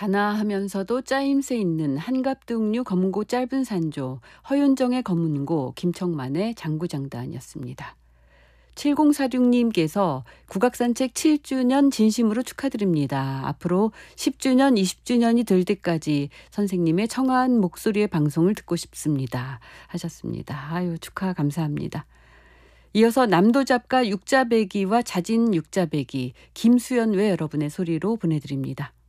단아하면서도 짜임새 있는 한갑등류 검고 짧은 산조, 허윤정의 검은고, 김청만의 장구장단이었습니다. 7046님께서 국악산책 7주년 진심으로 축하드립니다. 앞으로 10주년, 20주년이 될 때까지 선생님의 청아한 목소리의 방송을 듣고 싶습니다. 하셨습니다. 아유, 축하 감사합니다. 이어서 남도잡가 육자배기와 자진 육자배기, 김수연 외 여러분의 소리로 보내드립니다.